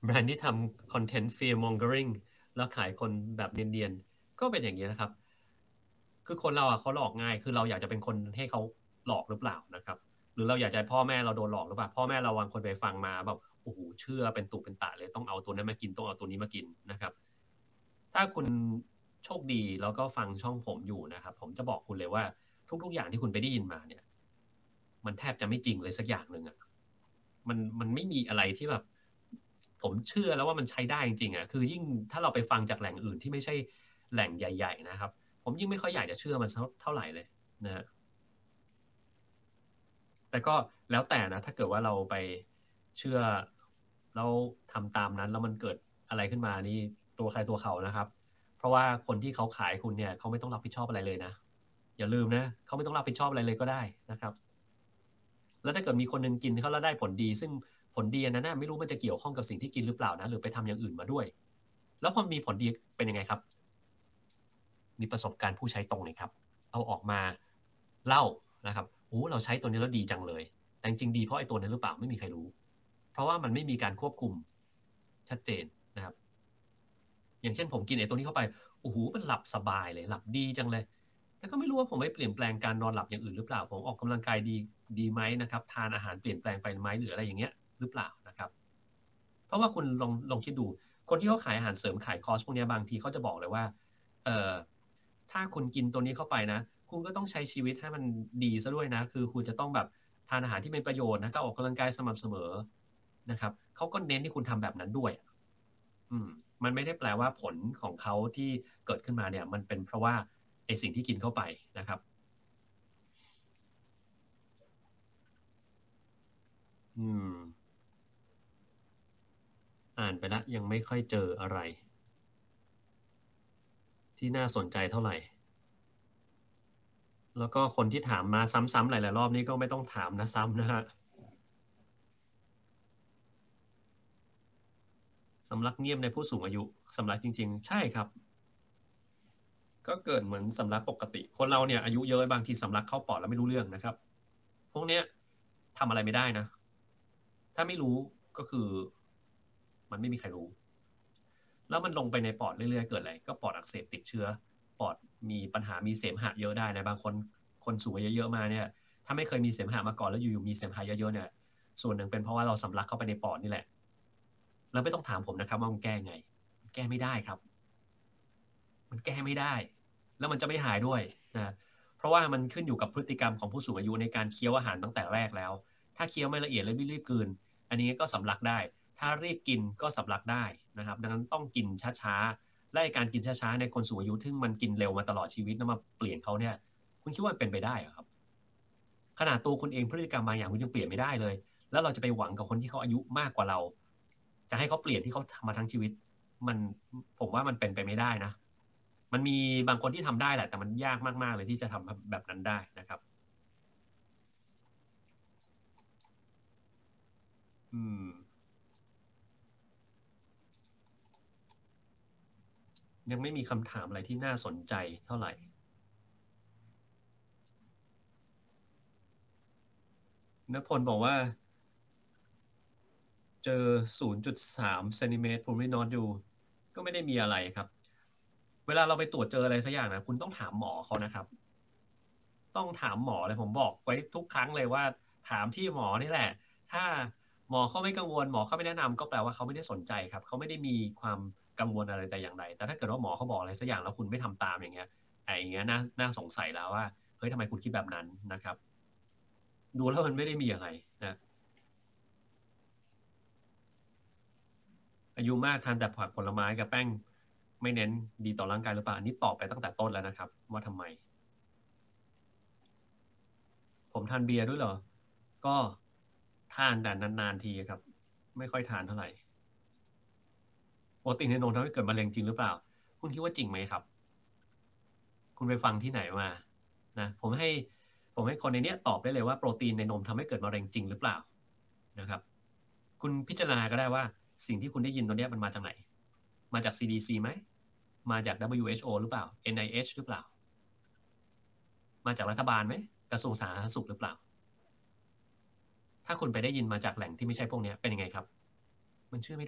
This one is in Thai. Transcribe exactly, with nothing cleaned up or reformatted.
แบรนด์ที่ทำคอนเทนต์ fear mongering แล้วขายคนแบบเนียนๆก็เป็นอย่างนี้นะครับคือคนเราอ่ะเขาหลอกง่ายคือเราอยากจะเป็นคนให้เขาหลอกหรือเปล่านะครับหรือเราอยากจะให้พ่อแม่เราโดนหลอกหรือเปล่าพ่อแม่เราบางคนไปฟังมาแบบโอ้โหเชื่อเป็นตุเป็นตะเลยต้องเอาตัวนั้นมากินต้องเอาตัวนี้มากินนะครับถ้าคุณโชคดีแล้วก็ฟังช่องผมอยู่นะครับผมจะบอกคุณเลยว่าทุกๆอย่างที่คุณไปได้ยินมาเนี่ยมันแทบจะไม่จริงเลยสักอย่างหนึ่งอ่ะ มันมันไม่มีอะไรที่แบบผมเชื่อแล้วว่ามันใช้ได้จริงๆอ่ะคือยิ่งถ้าเราไปฟังจากแหล่งอื่นที่ไม่ใช่แหล่งใหญ่ๆนะครับผมยิ่งไม่ค่อยอยากจะเชื่อมันเท่าไหร่เลยนะฮะแต่ก็แล้วแต่นะถ้าเกิดว่าเราไปเชื่อแล้วทำตามนั้นแล้วมันเกิดอะไรขึ้นมานี่ตัวใครตัวเขานะครับเพราะว่าคนที่เขาขายคุณเนี่ยเขาไม่ต้องรับผิดชอบอะไรเลยนะอย่าลืมนะเขาไม่ต้องรับผิดชอบอะไรเลยก็ได้นะครับ แล้วถ้าเกิดมีคนหนึ่งกินเขาแล้วได้ผลดีซึ่งผลดีอันนั้นนะไม่รู้มันจะเกี่ยวข้องกับสิ่งที่กินหรือเปล่านะหรือไปทำอย่างอื่นมาด้วยแล้วพอมีผลดีเป็นยังไงครับมีประสบการณ์ผู้ใช้ตรงเลยครับเอาออกมาเล่านะครับโอ้เราใช้ตัวนี้แล้วดีจังเลยแต่จริงๆดีเพราะไอ้ตัวนั้นหรือเปล่าไม่มีใครรู้เพราะว่ามันไม่มีการควบคุมชัดเจนนะครับอย่างเช่นผมกินไอ้ตัวนี้เข้าไปโอ้โหมันหลับสบายเลยหลับดีจังเลยแต่ก็ไม่รู้ว่าผมไปเปลี่ยนแปลงการนอนหลับอย่างอื่นหรือเปล่าผมออกกำลังกายดีดีไหมนะครับทานอาหารเปลี่ยนแปลงไปไหมหรืออะไรอย่างเงี้ยหรือเปล่านะครับ เพราะว่าคุณลองลองคิดดูคนที่เขาขายอาหารเสริมขายคอร์สพวกนี้บางทีเขาจะบอกเลยว่าเอ่อถ้าคุณกินตัวนี้เข้าไปนะคุณก็ต้องใช้ชีวิตให้มันดีซะด้วยนะคือคุณจะต้องแบบทานอาหารที่เป็นประโยชน์นะก็ออกกำลังกายสม่ำเสมอนะครับเขาก็เน้นที่คุณทำแบบนั้นด้วยอืมมันไม่ได้แปลว่าผลของเขาที่เกิดขึ้นมาเนี่ยมันเป็นเพราะว่าไอสิ่งที่กินเข้าไปนะครับอืมอ่านไปแล้วยังไม่ค่อยเจออะไรที่น่าสนใจเท่าไหร่ แล้วก็คนที่ถามมาซ้ำๆหลายๆรอบนี้ก็ไม่ต้องถามนะซ้ำนะฮะสำลักเงียบในผู้สูงอายุสำลักจริงๆใช่ครับก็เกิดเหมือนสำลักปกติคนเราเนี่ยอายุเยอะบางทีสำลักเข้าปอดแล้วไม่รู้เรื่องนะครับพวกเนี้ยทำอะไรไม่ได้นะถ้าไม่รู้ก็คือมันไม่มีใครรู้แล้วมันลงไปในปอดเรื่อยๆเกิดอะไรก็ปอดอักเสบติดเชื้อปอดมีปัญหามีเสมหะเยอะได้นะบางคนคนสูงอายุเยอะๆมาเนี่ยถ้าไม่เคยมีเสมหะมาก่อนแล้วอยู่ๆมีเสมหะเยอะๆเนี่ยส่วนหนึ่งเป็นเพราะว่าเราสำลักเข้าไปในปอดนี่แหละ แล้วไม่ต้องถามผมนะครับว่ามันแก้ไงแก้ไม่ได้ครับมันแก้ไม่ได้แล้วมันจะไม่หายด้วยนะเพราะว่ามันขึ้นอยู่กับพฤติกรรมของผู้สูงอายุในการเคี้ยวอาหารตั้งแต่แรกแล้วถ้าเคี้ยวไม่ละเอียดและไม่รีบกลืนอันนี้ก็สำลักได้ถ้ารีบกินก็สำลักได้นะครับดังนั้นต้องกินช้าๆและการกินช้าๆในคนสูงอายุที่มันกินเร็วมาตลอดชีวิตแล้วมาเปลี่ยนเขาเนี่ยคุณคิดว่าเป็นไปได้หรอครับขนาดตัวคุณเองพฤติกรรมบางอย่างคุณยังเปลี่ยนไม่ได้เลยแล้วเราจะไปหวังกับคนที่เขาอายุมากกว่าเราจะให้เขาเปลี่ยนที่เขาทำมาทั้งชีวิต มันผมว่ามันเป็นไปไม่ได้นะมันมีบางคนที่ทำได้แหละแต่มันยากมากๆเลยที่จะทำแบบนั้นได้นะครับอืมยังไม่มีคำถามอะไรที่น่าสนใจเท่าไหร่นพลบอกว่าเจอศูนย์จุดสามเซนติเมตรภูมินอตอยู่ก็ไม่ได้มีอะไรครับเวลาเราไปตรวจเจออะไรสักอย่างนะคุณต้องถามหมอเขานะครับต้องถามหมอเลยผมบอกไว้ทุกครั้งเลยว่าถามที่หมอนี่แหละถ้าหมอเขาไม่กังวลหมอเขาไม่แนะนำก็แปลว่าเขาไม่ได้สนใจครับเขาไม่ได้มีความกังวลอะไรแต่อย่างใดแต่ถ้าเกิดว่าหมอเขาบอกอะไรสักอย่างแล้วคุณไม่ทำตามอย่างเงี้ยไอ้อย่างเงี้ยน่าน่าสงสัยแล้วว่าเฮ้ยทำไมคุณคิดแบบนั้นนะครับดูแล้วมันไม่ได้มีอะไรนะอายุมากทานแต่ผักผลไม้กับแป้งไม่เน้นดีต่อร่างกายหรือเปล่าอันนี้ตอบไปตั้งแต่ต้นแล้วนะครับว่าทำไมผมทานเบียร์ด้วยเหรอก็ทานแต่นานๆทีครับไม่ค่อยทานเท่าไหร่ โปรตีนในนมทำให้เกิดมะเร็งจริงหรือเปล่า คุณคิดว่าจริงไหมครับ คุณไปฟังที่ไหนมานะผมให้ผมให้คนในเนี้ยตอบได้เลยว่าโปรตีนในนมทำให้เกิดมะเร็งจริงหรือเปล่านะครับคุณพิจารณาก็ได้ว่าสิ่งที่คุณได้ยินตรงนี้มันมาจากไหน มาจาก ซี ดี ซี ไหม มาจาก ดับเบิลยู เอช โอ หรือเปล่า เอ็น ไอ เอช หรือเปล่า มาจากรัฐบาลไหมกระทรวงสาธารณสุขหรือเปล่า ถ้าคุณไปได้ยินมาจากแหล่งที่ไม่ใช่พวกนี้เป็นยังไงครับมันเชื่อไม่